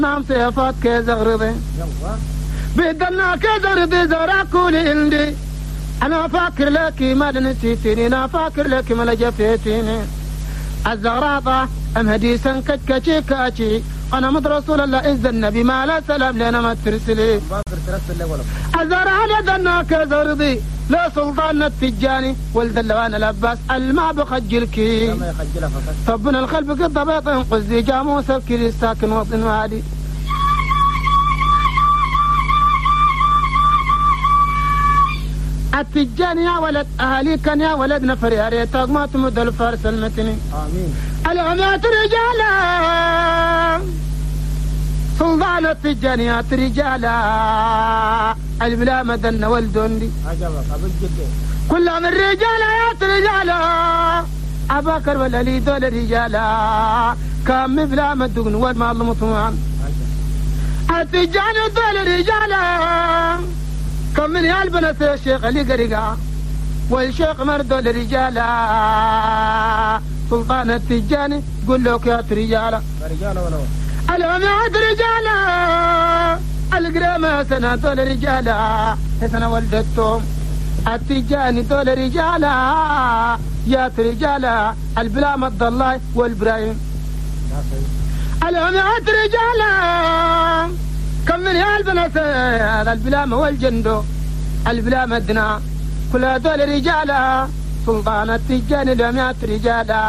نام سيفات كزغرضي بدنا كزغرضي زراكولي عندي أنا فاكر لك ما نسيتني أنا فاكر لك ما لجفتيني الزغراطة أم هديسا كتكتشي كاتشي أنا مد رسول الله إذ النبي ما لا سلام لنا ما ترسلي الزرع لدنا كزغرضي لا سلطان التجاني ولد اللوان الأباس الماء بخجلكي طبنا الخلف قد ضبيط قزي جاموس الكري الساكن وطن وادي التجاني يا ولد أهالي كان يا ولد نفر يا ريتك ما تمد الفارس المتني آمين العمات رجالا سلطان التجانيات رجالا البلا مدن والدندي كل من رجالات رجالا أباكر والألي دول رجالا كم بلا مدن والمال مطوان التجاني دول رجالا كم من يالبنا الشيخ علي قريقا والشيخ مردول رجالا سلطان التجاني قل له يا رجالا العماد رجالا القرامة سنة دول رجالا سنة ولدتهم التجاني دول رجالا يا رجالا البلا مد الله والبراهيم العماد رجالا كم من البنات البلام والجندو البلا مدنا كل دول رجالا سلطان التجاني العماد رجالا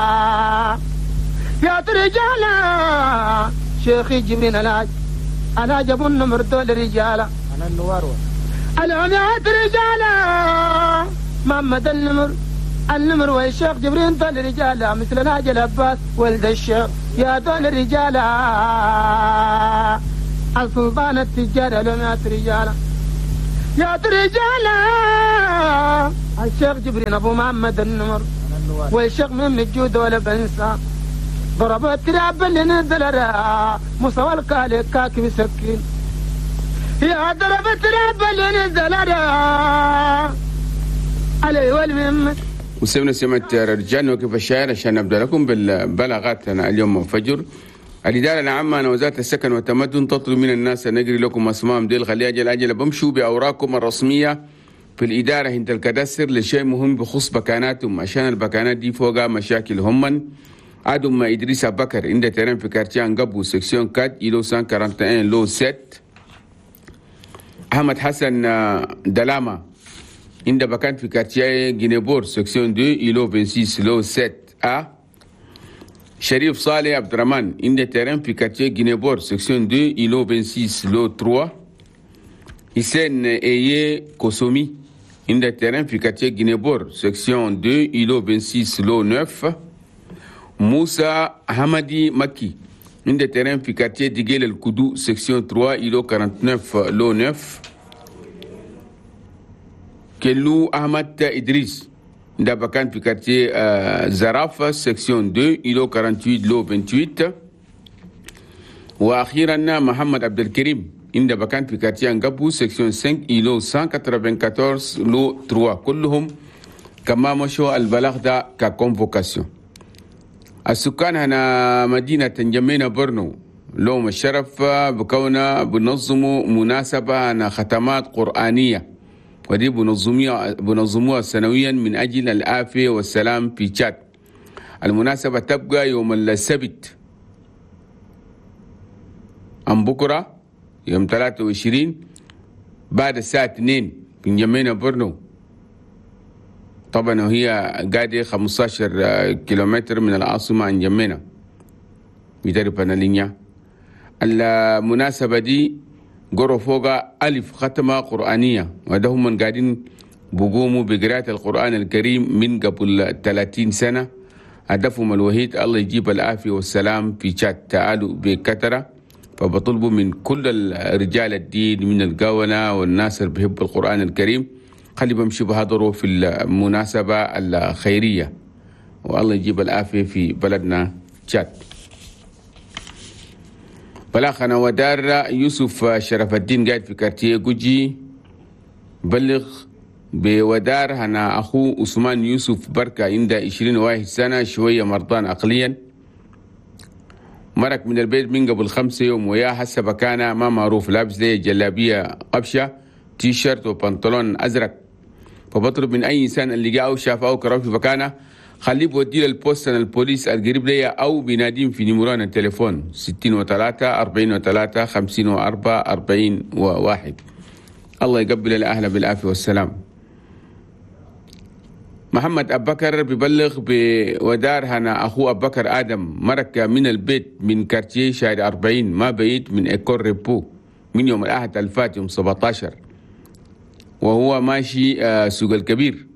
يا رجالا شيخي جبرين أنا جابوا النمر دول رجالا أنا النوار العميات رجالا محمد النمر والشيخ جبرين دول رجالا مثل ناجي العباس ولد الشيخ يا دول رجالا السلطان التجاري العميات رجالا يا رجالا الشيخ جبرين أبو محمد النمر والشيخ من الجود ولا بنسى ضربت تراب اللي نزل مستوى الكالك كاكي مسكين يا ضربت تراب اللي نزل علي والمهم. وسيبنا سمعت رجال وكيف الشاعر عشان نبدأ لكم بالبلاغات اليوم فجر. الإدارة العامة عن وزارة السكن والتمدن تطلب من الناس أن نجري لكم أسماء ديل خلي أجل بمشوا بأوراقكم الرسمية في الإدارة عند الكداسر لشيء مهم بخصوص بكاناتهم عشان البكانات دي فوقها مشاكل همن. عدم إدريس بكر عند ترين في كارتيان قبو سكسيون 4 إلو 141 لو 7. أحمد حسن دلاما عند بكان في كارتيان جينيبور سكسيون 2 إلو 26 لو 7A. شريف صالح عبد الرحمن عند ترين في كارتيان جينيبور سكسيون 2 إلو 26 لو 3. حسين إيه كوسومي عند ترين في كارتيان جينيبور سكسيون 2 إلو 26 لو 9. موسى Hamadi Maki عند terrain في quartier Diguel El Koudou section 3 îlot 49 lot 9. Kelou Ahmad Idriss عند bakan في quartier Zaraf section 2 îlot 48 lot 28. وأخيرا محمد عبد الكريم عند bakan في quartier Ngabou section 5 îlot 194 lot 3. كلهم كما مشوا البلاغ ده كconvocation. السكان هنا مدينة جمينة برنو لهم الشرف بكونا بنظموا مناسبة هنا ختمات قرآنية ودي بنظموها سنويا من أجل العافية والسلام في تشاد. المناسبة تبقى يوم السبت أم بكرة يوم 23 بعد الساعة 2 في جمينة برنو. طبعا هي قاعدة 15 كيلومتر من العاصمة عن جمينة بتعرف لينيا. المناسبة دي قروا فوقها 1000 ختمة قرآنية وده هم من قاعدين بقوموا بقراءة القرآن الكريم من قبل 30 سنة. هدفهم الوحيد الله يجيب العافية والسلام في تشاد. تعالوا بكثرة فبطلبوا من كل رجال الدين من القونة والناس اللي بيحبوا القرآن الكريم خلي بمشي بهدروا في المناسبة الخيرية والله يجيب العافية في بلدنا تشاد. بلاخنا ودار يوسف شرف الدين قاعد في كارتيه جوجي بلغ بودار هنا أخو عثمان يوسف بركة عنده 21 سنة شوية مرضان عقليا مرق من البيت من قبل 5 يوم ويا حسب كان ما معروف، لابس لي جلابية قبشة تي شيرت وبنطلون أزرق. فبطلب من أي إنسان اللي جاء أو شاف أو كرم في مكانه خليه بوديه للبوستن البوليس القريب لي أو بيناديم في نمران التليفون 63 43 54 41. الله يقبل الأهل بالعافية والسلام. محمد أبو بكر ببلغ بودار هنا أخوه أبو بكر آدم مرك من البيت من كارتيه شارع 40 ما بعيد من إيكور ريبو من يوم الأحد الفات يوم 17 وهو ماشي سوق الكبير.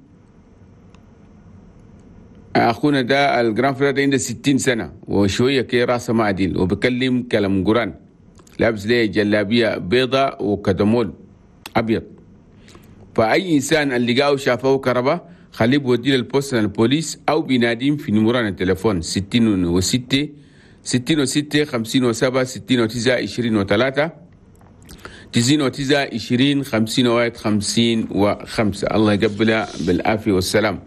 أخونا ده الجران فريد عنده 60 سنة وشوية كي راسه معدل وبكلم كلام قرآن، لابس ليه جلابية بيضة وكدمول أبيض. فأي إنسان اللي جاء وشافه كربة خليه بوديه للبوستن البوليس أو بيناديم في نمران التليفون 66 66 57 69 23 99 20 51 55. الله يقبلها بالعافية والسلام.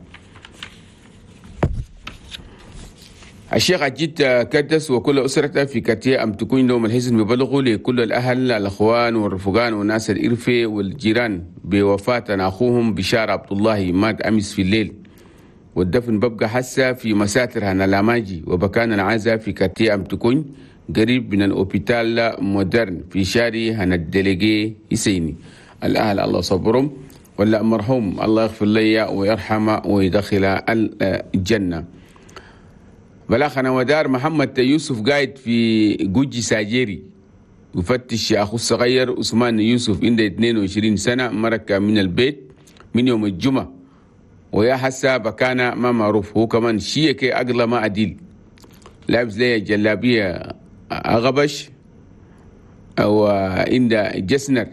الشيخ عجيت كدس وكل أسرته في كاتيه أم تكون لهم الحزن ببلغوا لكل الأهل الأخوان والرفقان والناس الإرفة والجيران بوفاة أخوهم بشار عبد الله مات أمس في الليل، والدفن ببقى حسة في مساتر هنا لاماجي، وبكان العزاء في كاتيه أم تكون قريب من الأوبيتال مودرن في شاري هنا الدليجي حسيني. الأهل الله صبرهم ولا مرحوم الله يغفر لي ويرحمه ويدخل الجنة. بلاخنا ودار محمد يوسف قاعد في جوجي ساجيري يفتش أخو الصغير عثمان يوسف عنده 22 سنة مرك من البيت من يوم الجمعة ويا حسا بكان ما معروف، هو كمان شيء أقل ما أديل، لابس لي جلابية أغبش أو عنده جسنر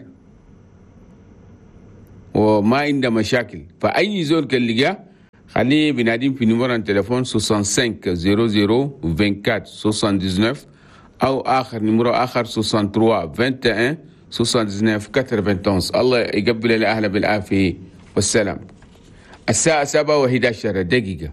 وما عنده مشاكل. فأي زول كان لقاه خليه بنادم في نمرة التليفون 65 00 24 79 أو آخر نمرة آخر 63 21 79 91. الله يقبل الأهل بالعافية والسلام. الساعة 7:11.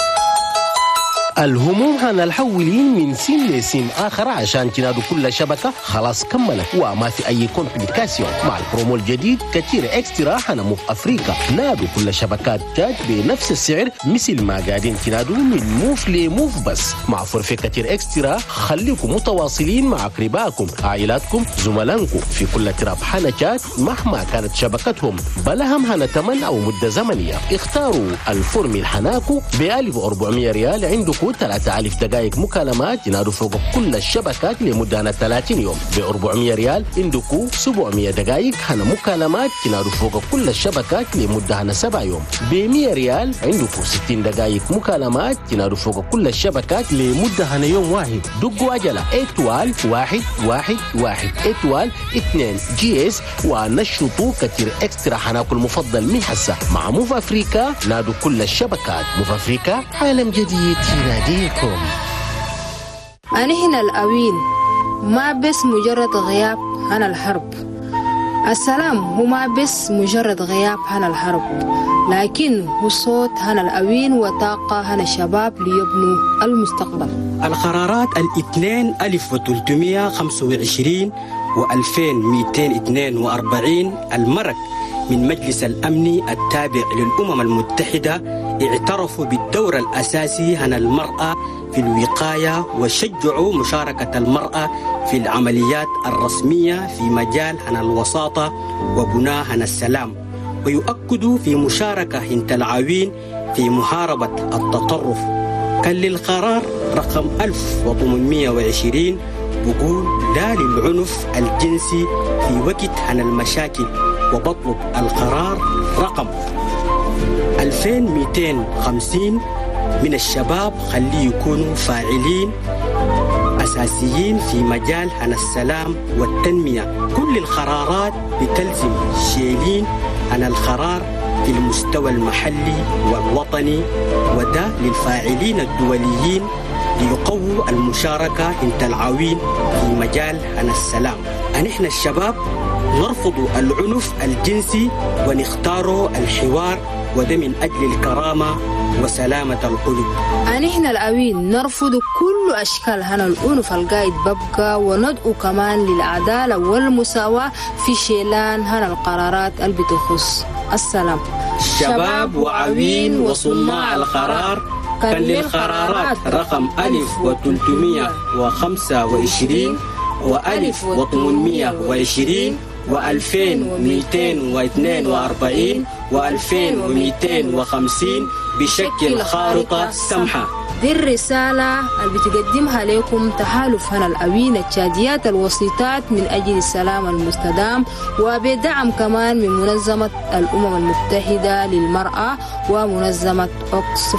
الهموم هنحولين من سن لسن آخر عشان تنادوا كل شبكة خلاص كملت وما في أي كومبليكاسيون. مع البرومو الجديد كتير إكسترا هنموف أفريقيا، نادوا كل شبكات جات بنفس السعر مثل ما قاعدين تنادوا من موف لموف. بس مع فرفة كتير إكسترا خليكم متواصلين مع أقربائكم عائلاتكم زملائكم في كل تراب حنجات مهما كانت شبكتهم، بلهم هنا تمن أو مدة زمنية. اختاروا الفورمي الحناكو ب1400 ريال، عندكم 3000 دقائق مكالمات تنادوا فوق كل الشبكات لمدة 30 يوم. ب400 ريال عندكم 700 دقائق هنا مكالمات تنادوا فوق كل الشبكات لمدة 7 يوم. ب100 ريال عندكم 60 دقائق مكالمات تنادوا فوق كل الشبكات لمدة يوم واحد. دقوا عجلة إتوال 111 إتوال 2 GS ونشطوا كتير إكسترا حناكو المفضل من حسة. مع موف أفريقيا نادوا كل الشبكات. موف أفريقيا عالم جديد يناديكم. أنا هنا الأوين، ما بس مجرد غياب عن الحرب. السلام هو ما بس مجرد غياب عن الحرب، لكن هو صوت عن الأوين وطاقة عن الشباب ليبنوا المستقبل. القرارات 2325 و2242 المرك من مجلس الأمن التابع للأمم المتحدة اعترفوا بالدور الأساسي عن المرأة في الوقاية وشجعوا مشاركة المرأة في العمليات الرسمية في مجال عن الوساطة وبناء عن السلام، ويؤكدوا في مشاركة هند العوين في محاربة التطرف. كان للقرار رقم 1820 بقول لا للعنف الجنسي في وقت عن المشاكل، وبطلب القرار رقم 2250 من الشباب خليه يكونوا فاعلين أساسيين في مجال عن السلام والتنمية. كل القرارات بتلزم شيلين عن القرار في المستوى المحلي والوطني، وده للفاعلين الدوليين ليقووا المشاركة عند العوين في مجال هنا السلام. نحن الشباب نرفض العنف الجنسي ونختار الحوار، وده من أجل الكرامة وسلامة القلوب. نحن الأوين نرفض كل أشكال هنا العنف القايد ببقى، وندعو كمان للعدالة والمساواة في شيلان هنا القرارات اللي بتخص السلام. شباب وعوين وصناع القرار كان للقرارات رقم 1325 و1820 و2242 و2250 بشكل خارطة سمحة. دي الرسالة اللي بتقدمها لكم تحالف هنا الأوين التشاديات الوسيطات من أجل السلام المستدام، وبدعم كمان من منظمة الأمم المتحدة للمرأة ومنظمة أوكسفام.